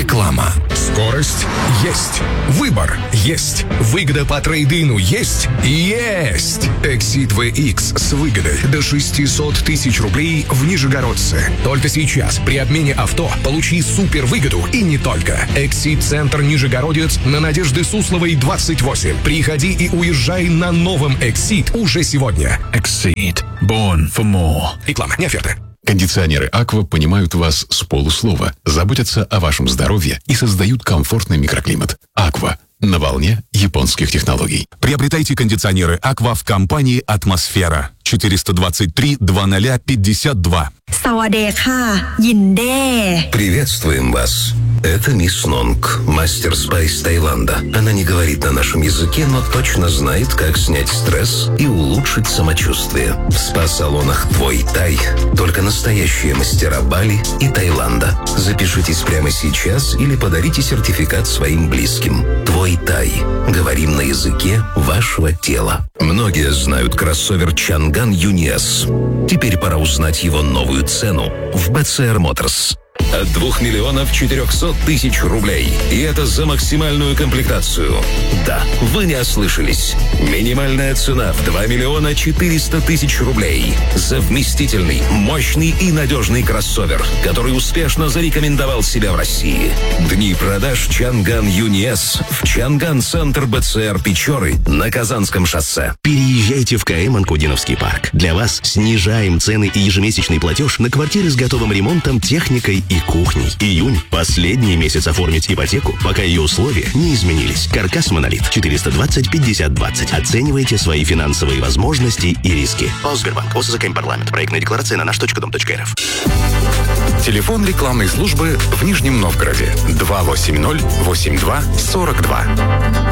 Реклама. Скорость есть. Выбор есть. Выгода по трейд-ину есть. Есть. Exit VX с выгодой до 600 тысяч рублей в Нижегородце. Только сейчас при обмене авто получи супер выгоду и не только. Exit-центр Нижегородец на Надежды Сусловой 28. Приходи и уезжай на новом Exit уже сегодня. Exit. Born for more. Реклама, не оферта. Кондиционеры «Аква» понимают вас с полуслова, заботятся о вашем здоровье и создают комфортный микроклимат. «Аква» на волне японских технологий. Приобретайте кондиционеры «Аква» в компании «Атмосфера». 423-00-52. Савадеха, Йинде. Приветствуем вас. Это мисс Нонг, мастер спа из Таиланда. Она не говорит на нашем языке, но точно знает, как снять стресс и улучшить самочувствие. В спа-салонах «Твой Тай» только настоящие мастера Бали и Таиланда. Запишитесь прямо сейчас или подарите сертификат своим близким. «Твой Тай». Говорим на языке вашего тела. Многие знают кроссовер Чанган Юниас. Теперь пора узнать его новую цену в BCR Motors. От 2 миллионов 400 тысяч рублей. И это за максимальную комплектацию. Да, вы не ослышались. Минимальная цена в 2 миллиона 400 тысяч рублей. За вместительный, мощный и надежный кроссовер, который успешно зарекомендовал себя в России. Дни продаж Чанган Юниас в Чанган-центр БЦР Печоры на Казанском шоссе. Переезжайте в КМ Анкудиновский парк. Для вас снижаем цены и ежемесячный платеж на квартиры с готовым ремонтом, техникой и кухней. Июнь – последний месяц оформить ипотеку, пока ее условия не изменились. Каркас Монолит 420-50-20. Оценивайте свои финансовые возможности и риски. ПАО Сбербанк. ОСЗК парламент. Проектная декларация на наш.дом.рф. Телефон рекламной службы в Нижнем Новгороде 280-82-42.